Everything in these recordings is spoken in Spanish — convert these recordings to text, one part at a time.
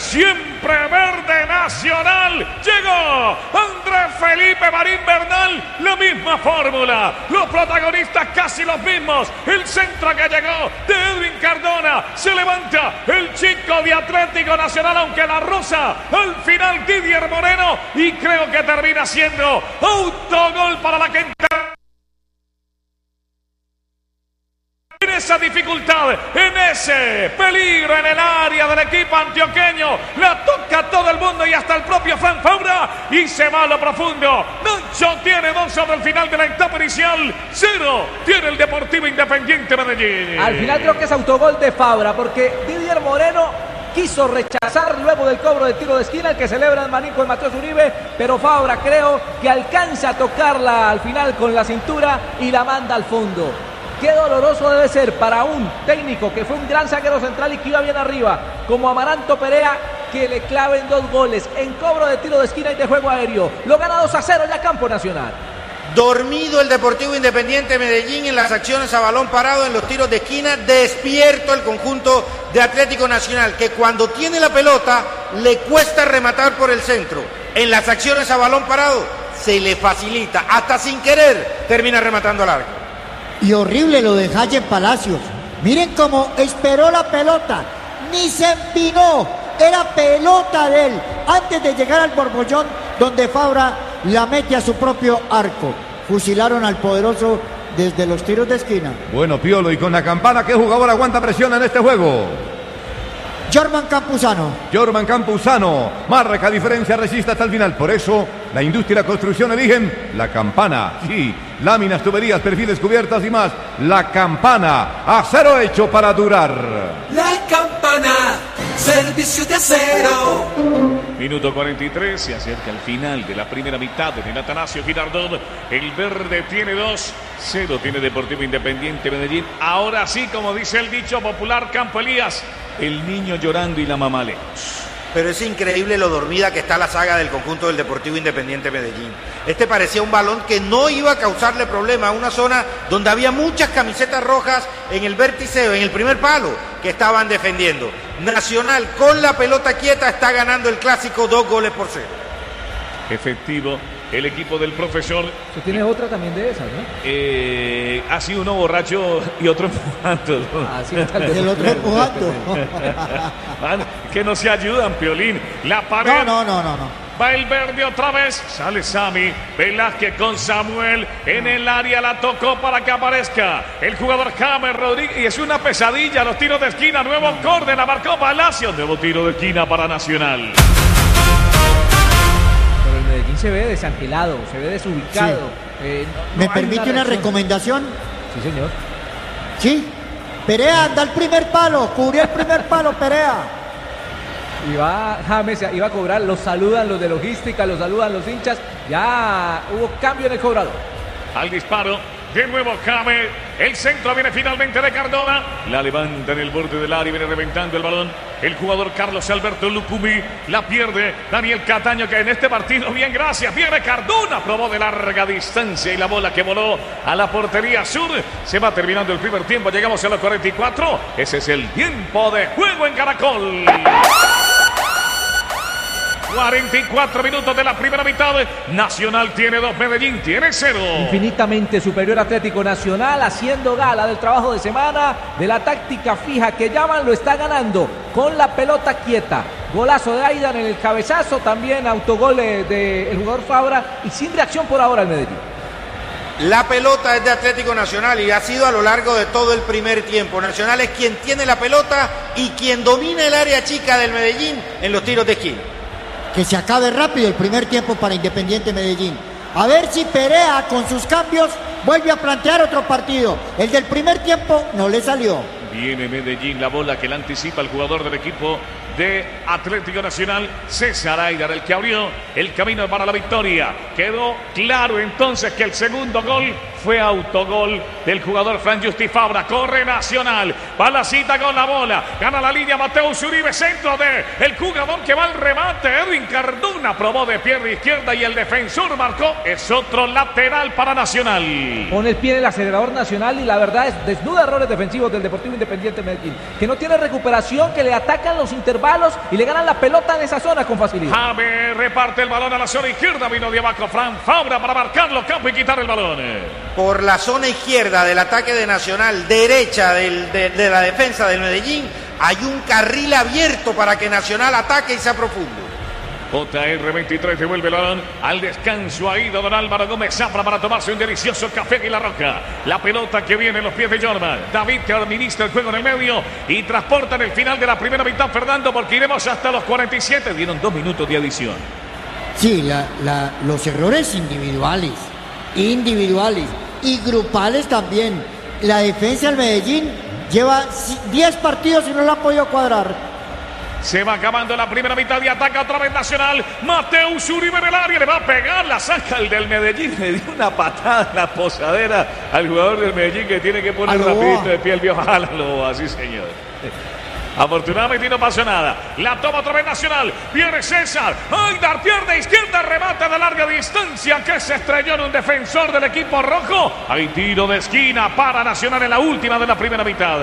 siempre verde Nacional. Llegó Andrés Felipe Marín Bernal, la misma fórmula, los protagonistas casi los mismos. El centro que llegó de Edwin Cardona, se levanta el chico de Atlético Nacional, aunque la rosa al final Didier Moreno, y creo que termina siendo autogol para la que en esa dificultad, en ese peligro en el área del equipo antioqueño. La toca todo el mundo y hasta el propio Fran Fabra, y se va a lo profundo. Nacho tiene 2 sobre el final de la etapa inicial, 0 tiene el Deportivo Independiente Medellín. Al final creo que es autogol de Fabra, porque Didier Moreno quiso rechazar luego del cobro de tiro de esquina, el que celebra el manín con Mateus Uribe, pero Fabra creo que alcanza a tocarla al final con la cintura y la manda al fondo. Qué doloroso debe ser para un técnico que fue un gran zaguero central y que iba bien arriba, como Amaranto Perea, que le claven 2 goles en cobro de tiro de esquina y de juego aéreo. Lo gana 2-0 ya Campo Nacional. Dormido el Deportivo Independiente Medellín en las acciones a balón parado, en los tiros de esquina. Despierto el conjunto de Atlético Nacional, que cuando tiene la pelota le cuesta rematar por el centro. En las acciones a balón parado se le facilita, hasta sin querer termina rematando al arco. Y horrible lo de Jaime Palacios. Miren cómo esperó la pelota, ni se empinó, era pelota de él, antes de llegar al borbollón, donde Fabra la mete a su propio arco. Fusilaron al poderoso desde los tiros de esquina. Bueno, Piolo, y con la campana, ¿qué jugador aguanta presión en este juego? Jorman Campuzano, marca diferencia, resiste hasta el final. Por eso la industria y la construcción eligen la campana. Sí, láminas, tuberías, perfiles, cubiertas y más. La campana, acero hecho para durar. La campana, servicio de acero. Minuto 43, se acerca el final de la primera mitad en el Atanasio Girardot. El verde tiene 2, 0 tiene Deportivo Independiente Medellín. Ahora sí, como dice el dicho popular, Campo Elías, el niño llorando y la mamá lejos. Pero es increíble lo dormida que está la saga del conjunto del Deportivo Independiente Medellín. Este parecía un balón que no iba a causarle problema, una zona donde había muchas camisetas rojas en el vértice, en el primer palo, que estaban defendiendo. Nacional con la pelota quieta está ganando el clásico 2-0. Efectivo el equipo del profesor. Se tiene otra también de esas, ¿no? Así uno borracho y otro empujando, ¿no? Así tal vez. El otro empujando. Que no se ayudan, Piolín. La pared. No. Va el verde otra vez. Sale Sami. Velázquez con Samuel. En el área la tocó para que aparezca el jugador James Rodríguez. Y es una pesadilla los tiros de esquina. Nuevo córner. La marcó Palacio. Nuevo tiro de esquina para Nacional. Pero el Medellín se ve desangelado, se ve desubicado. Sí. ¿Me permite una recomendación? Sí, señor. Sí. Perea anda al primer palo. Cubrió el primer palo, Perea. Y va James, iba a cobrar, los saludan los de logística, los saludan los hinchas. Ya hubo cambio en el cobrador. Al disparo, de nuevo James. El centro viene finalmente de Cardona. La levanta en el borde del área y viene reventando el balón. El jugador Carlos Alberto Lucumí la pierde. Daniel Cataño, que en este partido, bien, gracias. Viene Cardona, probó de larga distancia y la bola que voló a la portería sur. Se va terminando el primer tiempo. Llegamos a los 44. Ese es el tiempo de juego en Caracol. 44 minutos de la primera mitad. Nacional tiene 2, Medellín tiene 0. Infinitamente superior Atlético Nacional, haciendo gala del trabajo de semana, de la táctica fija que llaman, lo está ganando con la pelota quieta. Golazo de Aidan en el cabezazo, también autogol del jugador Fabra, y sin reacción por ahora el Medellín. La pelota es de Atlético Nacional y ha sido a lo largo de todo el primer tiempo. Nacional es quien tiene la pelota y quien domina el área chica del Medellín en los tiros de esquina. Que se acabe rápido el primer tiempo para Independiente Medellín. A ver si Perea con sus cambios vuelve a plantear otro partido. El del primer tiempo no le salió. Viene Medellín, la bola que la anticipa el jugador del equipo de Atlético Nacional, César Aidar, el que abrió el camino para la victoria. Quedó claro entonces que el segundo gol fue autogol del jugador Fran Justi Fabra. Corre Nacional, Palacita con la bola, gana la línea Mateus Uribe, centro de el jugador que va al remate, Edwin Cardona, probó de pierna izquierda y el defensor marcó. Es otro lateral para Nacional. Pone el pie en el acelerador Nacional y la verdad es desnuda errores defensivos del Deportivo Independiente Medellín, que no tiene recuperación, que le atacan los intervalos y le ganan la pelota en esa zona con facilidad. James reparte el balón a la zona izquierda, vino de abajo Fran Fabra para marcarlo campo y quitar el balón. Por la zona izquierda del ataque de Nacional, derecha de la defensa del Medellín, hay un carril abierto para que Nacional ataque y sea profundo. JR23 devuelve el balón al descanso. Ahí don Álvaro Gómez Zafra para tomarse un delicioso café en la roca. La pelota que viene en los pies de Jordan. David que administra el juego en el medio y transporta en el final de la primera mitad, Fernando, porque iremos hasta los 47. Dieron 2 minutos de adición. Sí, los errores individuales y grupales también. La defensa del Medellín lleva 10 partidos y no la ha podido cuadrar. Se va acabando la primera mitad y ataca otra vez Nacional. Mateus Uribe en el área, le va a pegar, la saca el del Medellín. Le dio una patada en la posadera al jugador del Medellín, que tiene que poner rapidito de pie el viejo. Así señor. Afortunadamente no pasó nada. La toma otra vez Nacional. Viene César. Aidar pierde izquierda. Remate de larga distancia que se estrelló en un defensor del equipo rojo. Hay tiro de esquina para Nacional en la última de la primera mitad.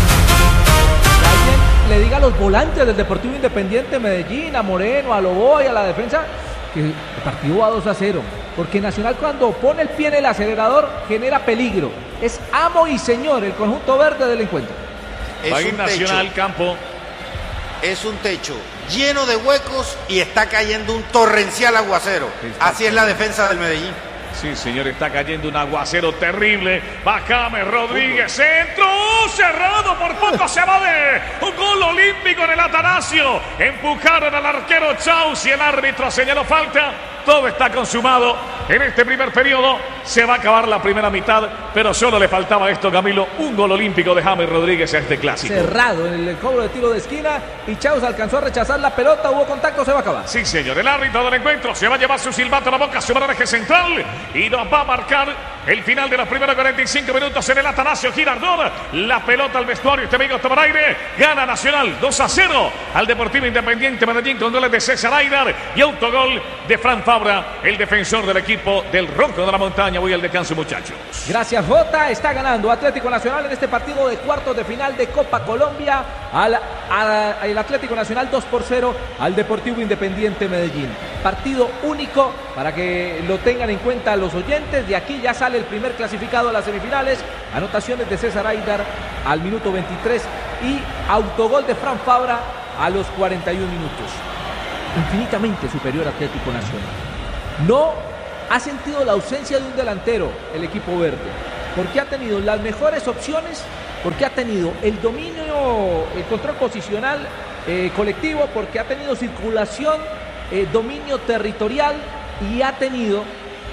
Le diga a los volantes del Deportivo Independiente Medellín, a Moreno, a Loboa y a la defensa, que el partido va 2-0. Porque Nacional, cuando pone el pie en el acelerador, genera peligro. Es amo y señor el conjunto verde del encuentro. Va a ir Nacional, campo. Es un techo lleno de huecos y está cayendo un torrencial aguacero. Así es la defensa del Medellín. Sí, señor, está cayendo un aguacero terrible. Va James Rodríguez, centro cerrado, por poco se va de un gol olímpico en el Atanasio. Empujaron al arquero Chaus y el árbitro señaló falta. Todo está consumado en este primer periodo. Se va a acabar la primera mitad, pero solo le faltaba esto, Camilo, un gol olímpico de James Rodríguez a este clásico. Cerrado en el cobro de tiro de esquina y Chaus alcanzó a rechazar la pelota, hubo contacto, se va a acabar. Sí, señor, el árbitro del encuentro se va a llevar su silbato a la boca, su eje central y nos va a marcar el final de los primeros 45 minutos en el Atanasio Girardot. La pelota al vestuario, este amigo toma aire, gana Nacional 2-0 al Deportivo Independiente Medellín con goles de César Aidar y autogol de Fran Fabra, el defensor del equipo del Rojo de la Montaña. Voy al descanso, muchachos. Gracias, Jota. Está ganando Atlético Nacional en este partido de cuartos de final de Copa Colombia al Atlético Nacional 2-0 al Deportivo Independiente Medellín. Partido único para que lo tengan en cuenta los oyentes. De aquí ya sale el primer clasificado a las semifinales. Anotaciones de César Aidar al minuto 23 y autogol de Fran Fabra a los 41 minutos. Infinitamente superior Atlético Nacional. No ha sentido la ausencia de un delantero el equipo verde, porque ha tenido las mejores opciones, porque ha tenido el dominio, el control posicional colectivo, porque ha tenido circulación, dominio territorial y ha tenido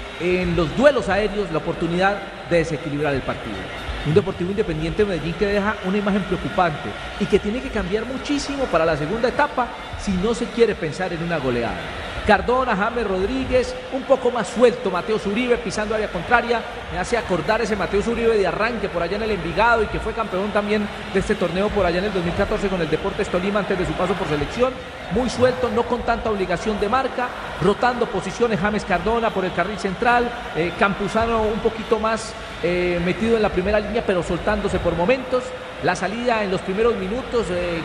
en los duelos aéreos la oportunidad de desequilibrar el partido. Un Deportivo Independiente de Medellín que deja una imagen preocupante y que tiene que cambiar muchísimo para la segunda etapa si no se quiere pensar en una goleada. Cardona, James Rodríguez, un poco más suelto Mateus Uribe pisando área contraria, me hace acordar ese Mateus Uribe de arranque por allá en el Envigado y que fue campeón también de este torneo por allá en el 2014 con el Deportes Tolima antes de su paso por selección. Muy suelto, no con tanta obligación de marca, rotando posiciones James Cardona por el carril central, Campuzano un poquito más metido en la primera línea pero soltándose por momentos. La salida en los primeros minutos,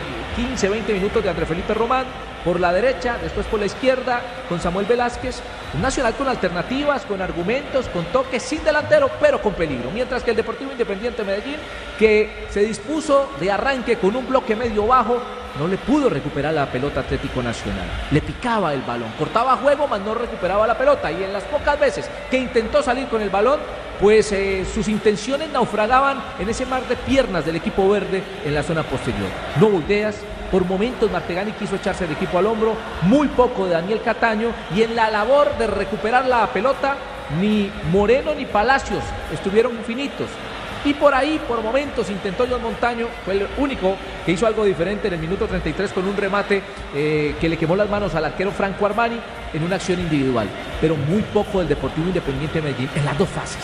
15, 20 minutos de André Felipe Román por la derecha, después por la izquierda con Samuel Velázquez. Un Nacional con alternativas, con argumentos, con toques, sin delantero, pero con peligro. Mientras que el Deportivo Independiente Medellín, que se dispuso de arranque con un bloque medio bajo, no le pudo recuperar la pelota Atlético Nacional. Le picaba el balón, cortaba juego, mas no recuperaba la pelota. Y en las pocas veces que intentó salir con el balón, pues sus intenciones naufragaban en ese mar de piernas del equipo verde en la zona posterior. No hubo ideas. Por momentos Martegani quiso echarse el equipo al hombro, muy poco de Daniel Cataño, y en la labor de recuperar la pelota, ni Moreno ni Palacios estuvieron finitos. Y por ahí, por momentos, intentó John Montaño, fue el único que hizo algo diferente en el minuto 33 con un remate que le quemó las manos al arquero Franco Armani en una acción individual. Pero muy poco del Deportivo Independiente de Medellín en las dos fases.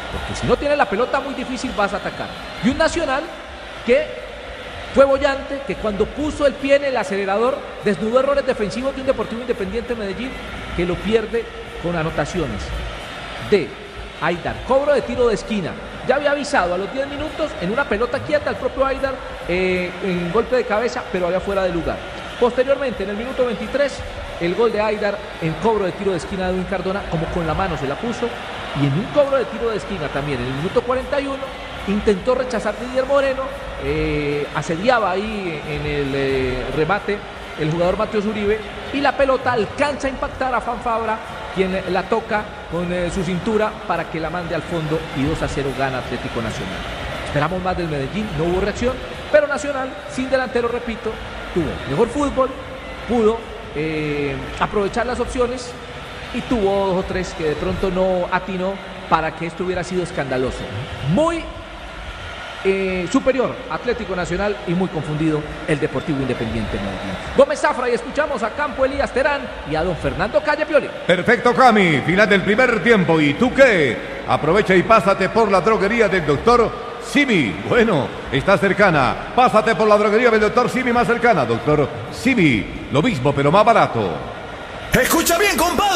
porque si no tienes la pelota muy difícil vas a atacar. Y un Nacional que fue bollante, que cuando puso el pie en el acelerador desnudó errores defensivos de un Deportivo Independiente Medellín que lo pierde con anotaciones de Aidar, cobro de tiro de esquina. Ya había avisado a los 10 minutos en una pelota quieta el propio Aidar en golpe de cabeza, pero había fuera de lugar. Posteriormente, en el minuto 23, el gol de Aidar en cobro de tiro de esquina de Edwin Cardona, como con la mano se la puso, y en un cobro de tiro de esquina también, en el minuto 41, intentó rechazar Didier Moreno, asediaba ahí en el remate el jugador Mateus Uribe, y la pelota alcanza a impactar a Fan Fabra, quien la toca con su cintura para que la mande al fondo, y 2-0 gana Atlético Nacional. Esperamos más del Medellín, no hubo reacción, pero Nacional, sin delantero, repito, tuvo mejor fútbol, pudo aprovechar las opciones y tuvo 2 o 3 que de pronto no atinó para que esto hubiera sido escandaloso. Muy superior Atlético Nacional y muy confundido el Deportivo Independiente Medellín. Gómez Zafra, y escuchamos a Campo Elías Terán y a don Fernando Calle Pioli. Perfecto, Cami, final del primer tiempo. ¿Y tú qué? Aprovecha y pásate por la droguería del doctor Simi. Bueno, está cercana. Pásate por la droguería del doctor Simi más cercana. Doctor Simi, lo mismo pero más barato. Escucha bien, compadre.